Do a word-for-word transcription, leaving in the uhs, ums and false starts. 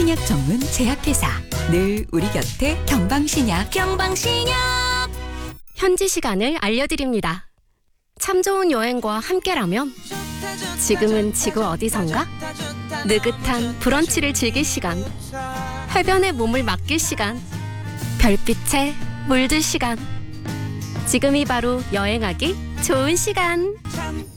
한약 전문 제약회사 늘 우리 곁에 경방신약. 경방신약. 현지 시간을 알려드립니다. 참 좋은 여행과 함께라면 지금은 지구 어디선가? 느긋한 브런치를 즐길 시간, 해변에 몸을 맡길 시간, 별빛에 물들 시간. 지금이 바로 여행하기 좋은 시간.